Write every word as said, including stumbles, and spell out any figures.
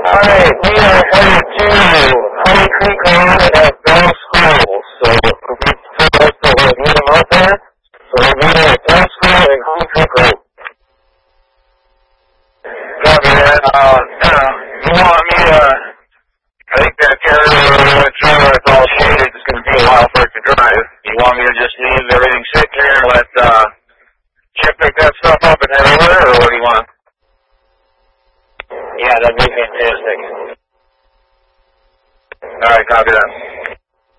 Alright, we are headed to Honey Creek Road at Bell School. So we told us that we'll meet them out there. So we're meeting at Bell School and Honey Creek Road. Copy that. Uh, you want me to, I think that carrier uh, trailer is all shaded. It's going to be a while for it to drive. You want me to just leave everything sit here and let uh, Chip pick that stuff up and head over there, or what do you want? Yeah, that'd be fantastic. All right, copy that.